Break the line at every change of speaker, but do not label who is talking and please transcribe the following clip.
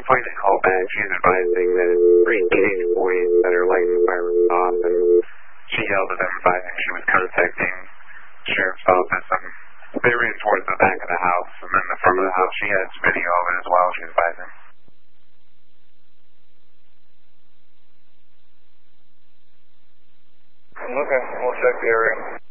point to call back. She's advising that it's 3 boys that are lighting sirens off, and she yelled at them advising she was contacting sheriff's office, and they ran towards the back of the house, and then the front of the house. She has video of it as well, she's advising.
Okay, we'll check the area.